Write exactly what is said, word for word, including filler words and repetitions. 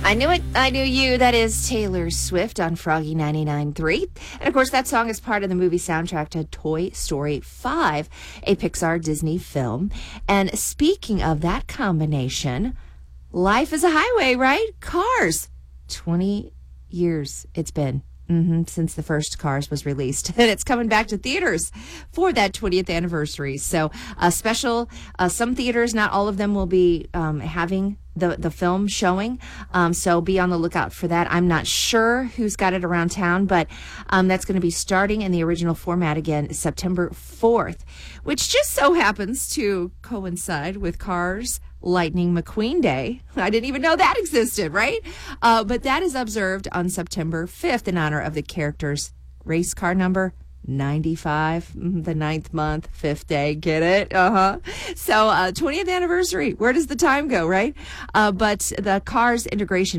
I knew it. I knew you. That is Taylor Swift on Froggy ninety-nine point three. And, of course, that song is part of the movie soundtrack to Toy Story five, a Pixar Disney film. And speaking of that combination, life is a highway, right? Cars. twenty years it's been. Mm-hmm, since the first Cars was released. And it's coming back to theaters for that twentieth anniversary. So a special, uh, some theaters, not all of them will be um, having the, the film showing. Um, so be on the lookout for that. I'm not sure who's got it around town, but um, that's going to be starting in the original format again September fourth, which just so happens to coincide with Cars Lightning McQueen Day. I didn't even know that existed, right? Uh, but that is observed on September fifth in honor of the character's race car number ninety-five, the ninth month, fifth day. Get it? Uh-huh. So uh, twentieth anniversary. Where does the time go, right? Uh, but the Cars integration